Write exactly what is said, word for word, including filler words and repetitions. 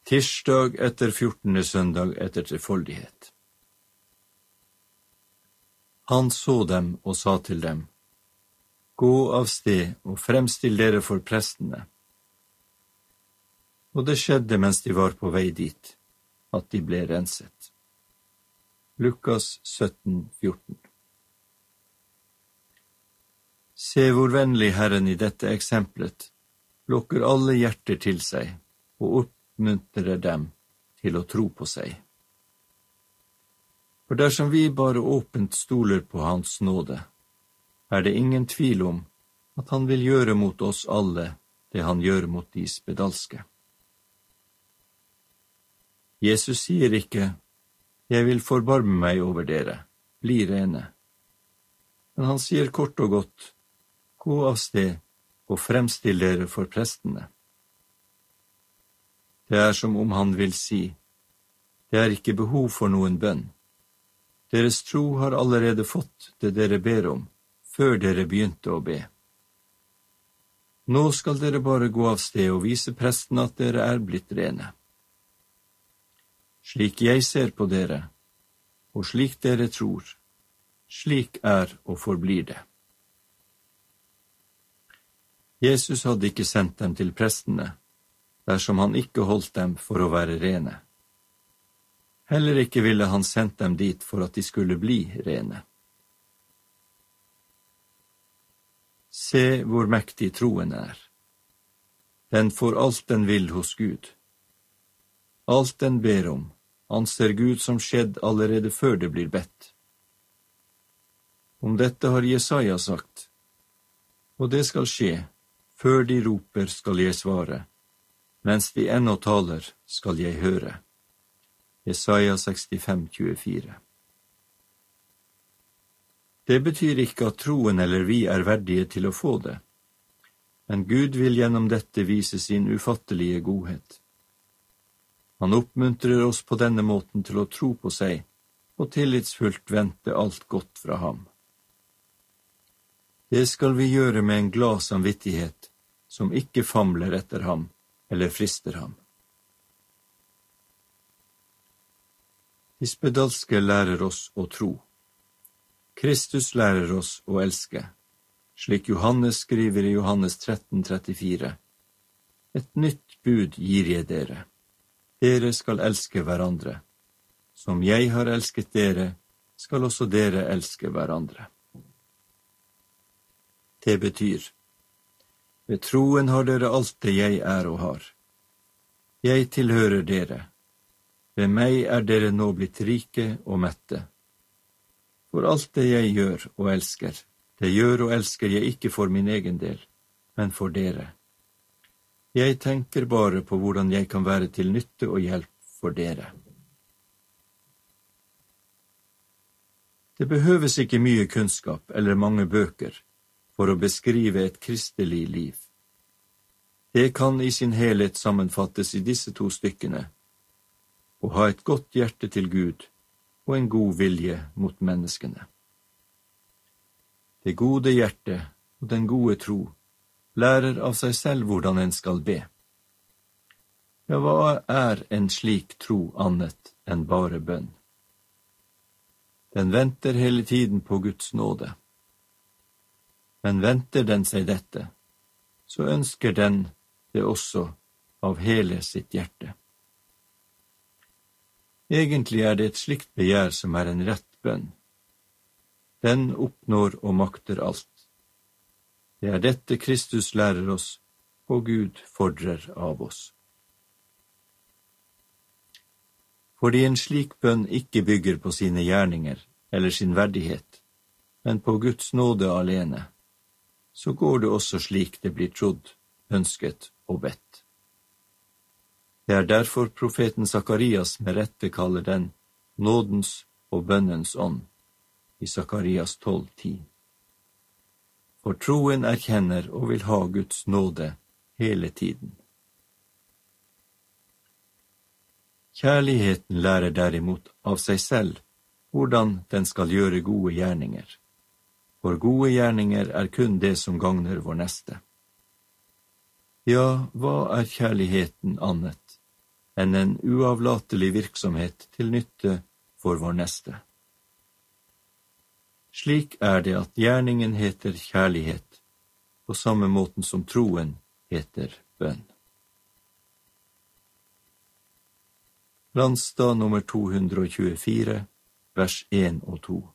Tirsdag etter fjortende søndag etter trefoldighet. Han så dem og sa til dem, gå av sted og fremstill dere for prestene. Og det skjedde mens de var på vei dit, at de ble renset. Lukas sytten fjorten. Se hvor vennlig Herren i dette eksemplet lokker alle hjerter til seg og oppmuntrer dem til å tro på seg. For dersom vi bare åpent stoler på Hans nåde, er det ingen tvil om at han vil gjøre mot oss alle det han gjør mot de spedalske. Jesus sier ikke, jeg vil forbarme meg over dere, bli rene. Men han sier kort og godt, gå av sted og fremstill dere for prestene. Det er som om han vil si, det er ikke behov for noen bønn. Deres tro har allerede fått det dere ber om, før dere begynte å be. Nå skal dere bare gå av sted og vise presten at dere er blitt rene. Slik jeg ser på dere, og slik dere tror, slik er og forblir det. Jesus hadde ikke sendt dem til prestene, dersom han ikke holdt dem for å være rene. Heller ikke ville han sendt dem dit for at de skulle bli rene. Se hvor mektig troen er. Den får alt den vil hos Gud. Alt den ber om, anser Gud som skjedd allerede før det blir bedt. Om dette har Jesaja sagt, og det skal skje, før de roper skal jeg svare, mens de ennå taler skal jeg høre. Jesaja sekstifem tjuefire. Det betyr ikke at troen eller vi er verdige til å få det, men Gud vil gjennom dette vise sin ufattelige godhet. Han oppmuntrer oss på denne måten til å tro på seg og tillitsfullt vente alt godt fra ham. Det skal vi gjøre med en glad samvittighet som ikke famler etter ham eller frister ham. De spedalske lærer oss å tro. Kristus lærer oss å elske, slik Johannes skriver i Johannes tretten trettifire. Et nytt bud gir jeg dere. Dere skal elske hverandre. Som jeg har elsket dere, skal også dere elske hverandre. Det betyr, ved troen har dere alt det jeg er og har. Jeg tilhører dere. Ved meg er dere nå blitt rike og mette. For alt det jeg gjør og elsker, det gjør og elsker jeg ikke for min egen del, men for dere. Jeg tenker bare på hvordan jeg kan være til nytte og hjelp for dere. Det behøves ikke mye kunnskap eller mange bøker for å beskrive et kristelig liv. Det kan i sin helhet sammenfattes i disse to stykkene, og ha et godt hjerte til Gud og en god vilje mot menneskene. Det gode hjertet og den gode tro lærer av seg selv hvordan en skal be. Ja, hva er en slik tro annet enn bare bønn? Den venter hele tiden på Guds nåde. Men venter den seg dette, så ønsker den det også av hele sitt hjerte. Egentlig er det et slikt begjær som er en rett bønn. Den oppnår og makter alt. Det er dette Kristus lærer oss, og Gud fordrer av oss. Fordi en slik bønn ikke bygger på sine gjerninger eller sin verdighet, men på Guds nåde alene, så går det også slik det blir trodd, ønsket og bedt. Det er derfor profeten Sakarias med rette kaller den nådens og bønnens ånd i Sakarias tolv ti. For troen erkjenner og vil ha Guds nåde hele tiden. Kjærligheten lærer derimot av seg selv hvordan den skal gjøre gode gjerninger. For gode gjerninger er kun det som gagner vår neste. Ja, hva er kjærligheten annet enn en uavlatelig virksomhet til nytte for vår neste. Slik er det at gjerningen heter kjærlighet, på samme måten som troen heter bønn. Landstad nummer to hundre og tjuefire, vers én og to.